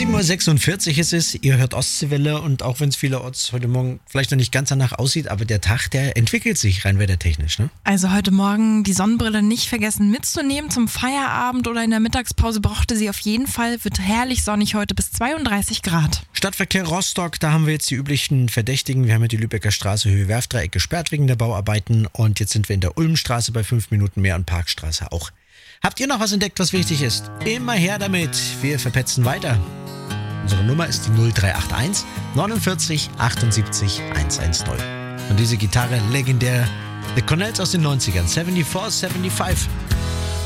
7:46 Uhr ist es, ihr hört Ostseewelle und auch wenn es vielerorts heute Morgen vielleicht noch nicht ganz danach aussieht, aber der Tag, der entwickelt sich rein wettertechnisch, ne? Also heute Morgen die Sonnenbrille nicht vergessen mitzunehmen zum Feierabend oder in der Mittagspause brauchte sie auf jeden Fall. Wird herrlich sonnig heute bis 32 Grad. Stadtverkehr Rostock, da haben wir jetzt die üblichen Verdächtigen. Wir haben ja die Lübecker Straße Höhe Werftdreieck gesperrt wegen der Bauarbeiten und jetzt sind wir in der Ulmstraße bei 5 Minuten mehr und Parkstraße auch. Habt ihr noch was entdeckt, was wichtig ist? Immer her damit. Wir verpetzen weiter. Unsere Nummer ist die 0381 49 78 110. Und diese Gitarre legendär. The Cornells aus den 90ern, 74, 75.